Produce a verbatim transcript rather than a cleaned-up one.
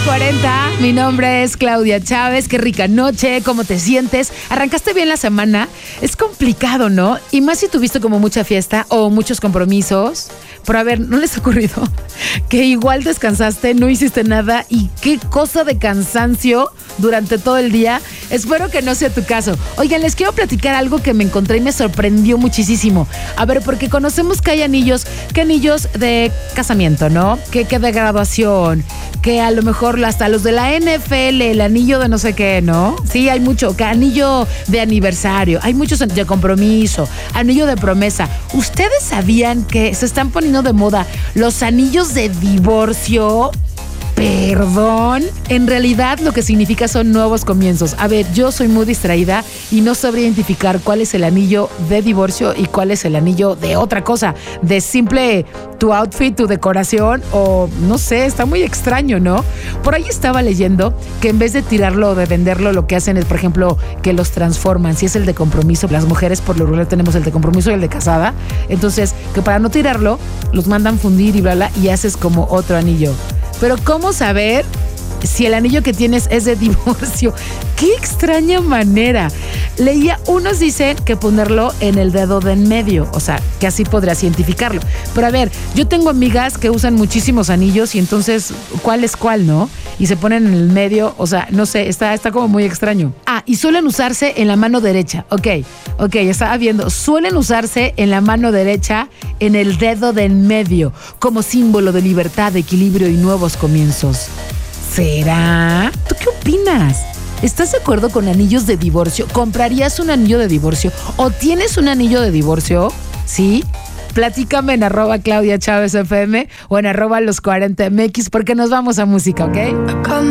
cuarenta, mi nombre es Claudia Chávez. Qué rica noche, ¿cómo te sientes? ¿Arrancaste bien la semana? Es complicado, ¿no? Y más si tuviste como mucha fiesta o muchos compromisos. Pero a ver, ¿no les ha ocurrido que igual descansaste, no hiciste nada y qué cosa de cansancio durante todo el día? Espero que no sea tu caso. Oigan, les quiero platicar algo que me encontré y me sorprendió muchísimo. A ver, porque conocemos que hay anillos, que anillos de casamiento, ¿no? Que, que de graduación, que a lo mejor hasta los de la N F L, el anillo de no sé qué, ¿no? Sí, hay mucho, que anillo de aniversario, hay muchos de compromiso, anillo de promesa. ¿Ustedes sabían que se están poniendo de moda los anillos de divorcio? Perdón, en realidad lo que significa son nuevos comienzos. A ver, yo soy muy distraída y no sabría identificar cuál es el anillo de divorcio y cuál es el anillo de otra cosa, de simple tu outfit, tu decoración o no sé, está muy extraño, ¿no? Por ahí estaba leyendo que en vez de tirarlo o de venderlo, lo que hacen es, por ejemplo, que los transforman. Si es el de compromiso, las mujeres por lo regular tenemos el de compromiso y el de casada, entonces que para no tirarlo, los mandan fundir y bla, bla, y haces como otro anillo. Pero ¿cómo saber si el anillo que tienes es de divorcio? ¡Qué extraña manera! Leía, unos dicen que ponerlo en el dedo de en medio, o sea, que así podrías identificarlo. Pero a ver, yo tengo amigas que usan muchísimos anillos y entonces, ¿cuál es cuál, no? Y se ponen en el medio, o sea, no sé, está, está como muy extraño. Ah, y suelen usarse en la mano derecha. Ok, ok, estaba viendo. Suelen usarse en la mano derecha, en el dedo de en medio, como símbolo de libertad, de equilibrio y nuevos comienzos. ¿Será? ¿Tú qué opinas? ¿Estás de acuerdo con anillos de divorcio? ¿Comprarías un anillo de divorcio? ¿O tienes un anillo de divorcio? ¿Sí? Platícame en arroba Claudia Chávez F M o en arroba los cuarenta M X porque nos vamos a música, ¿ok?